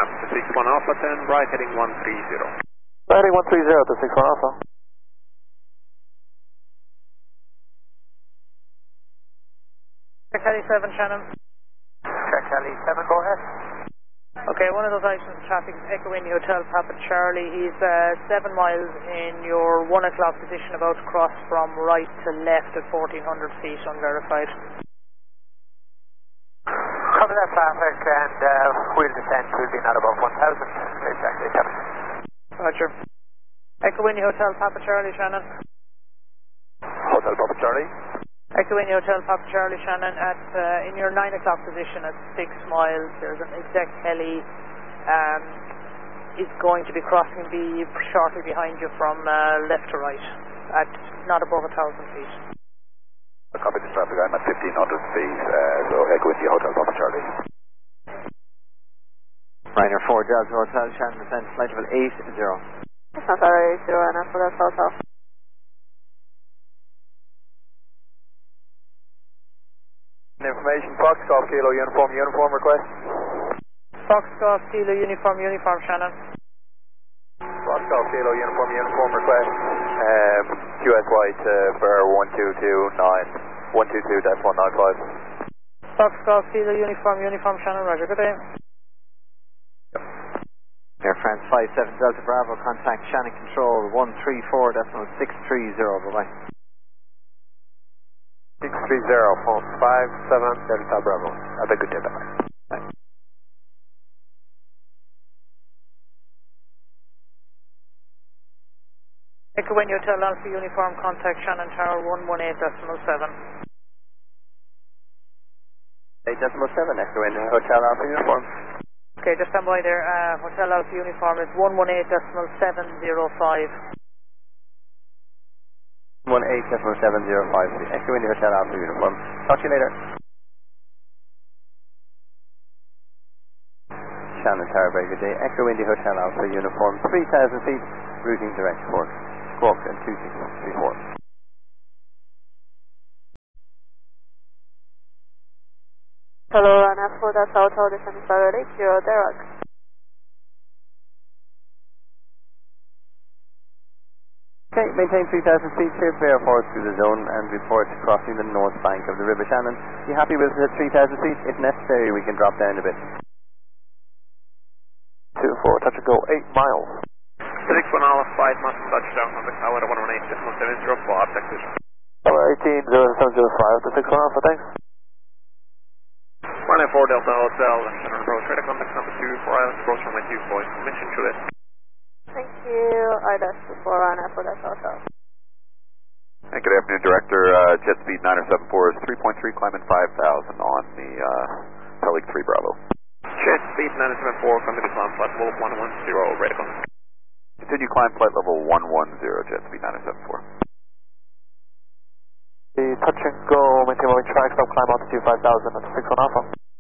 to 61 Alpha, turn right heading 130. Heading 130 to 61 Alpha. Check Heli 7, Shannon. Check Heli 7, go ahead. Okay, one of those items of traffic is Echo India Hotel Papa Charlie. He's 7 miles in your 1 o'clock position, about to cross from right to left at 1400 feet, unverified. Cover that traffic and we'll descend to be not above 1000. Exactly, Kevin. Roger. Echo India Hotel Papa Charlie, Shannon. Hotel Papa Charlie. Echo India Hotel Papa Charlie, Shannon, at in your 9 o'clock position at 6 miles. There's an exec heli is going to be crossing shortly behind you from left to right at not above 1000 feet. Copy this traffic, I'm at 1500 feet, so Echo India Hotel Papa Charlie. Ryanair 4 Delta Hotel, Shannon, descent flight level 80. It's not alright, Ryanair 4 Delta Hotel. Information, Foxtrot Kilo uniform request. Foxtrot Kilo uniform, Shannon. Foxtrot Kilo uniform request. QSY to Bear 122.122-195. Foxtrot Kilo uniform, Shannon, roger, good day. Air France 57 Delta Bravo, contact Shannon Control 134.630, bye-bye. 630, 57 Delta Bravo. Have a good day, bye-bye. Bye. Echo India Hotel Alpha uniform, contact Shannon Tower 118.7. 8.7, Echo India Hotel Alpha uniform. Okay, just stand by there. Hotel Alpha uniform is 118.705. 18705, Echo India Hotel Alpha uniform. Talk to you later. Shannon Tower, very good day. Echo India Hotel Alpha uniform, 3000 feet, routing direct for Squawk and 2634. Hello, Ryanair 4 Delta Hotel, descending flight 80, Derek. Okay, maintain 3000 feet, clear for Air Force through the zone and report crossing the north bank of the River Shannon. You happy with 3000 feet? If necessary, we can drop down a bit. 2-4, touch and go 8 miles. 61 Alpha, 5 miles touchdown on the tower 118.705, Texas. Tower 18, 0705 to 61 Alpha, thanks. Ryanair 4 Delta Hotel, Shannon approach, radar contact number 2, 4 Islands, approach from my 2 voice, mission to this. Thank you, IDAS 4 Ryanair 4 Delta Hotel. Hey, good afternoon, Director. Jet speed 974 is 3.3, climbing 5,000 on the Pelic 3 Bravo. Jet speed 974, come to the climb flight level 110, radar contact. Continue climb flight level 110, jet speed 974. The touch and go, maintain moving track, stop climb altitude 5000 at 61 Alpha.